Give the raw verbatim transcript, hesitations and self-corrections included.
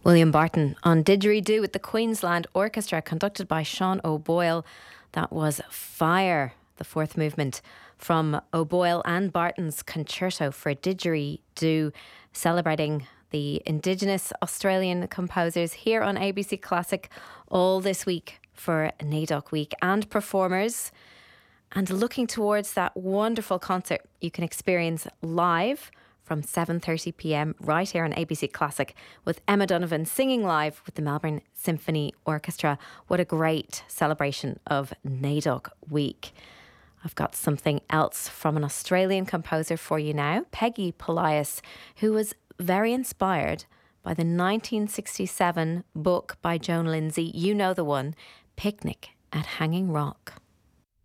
William Barton on Didgeridoo with the Queensland Orchestra, conducted by Sean O'Boyle. That was Fire, the fourth movement from O'Boyle and Barton's Concerto for Didgeridoo, celebrating the Indigenous Australian composers here on A B C Classic all this week for NAIDOC Week, and performers. And looking towards that wonderful concert you can experience live from seven thirty p m right here on A B C Classic, with Emma Donovan singing live with the Melbourne Symphony Orchestra. What a great celebration of NAIDOC Week. I've got something else from an Australian composer for you now, Peggy Polias, who was very inspired by the nineteen sixty-seven book by Joan Lindsay, you know the one, Picnic at Hanging Rock.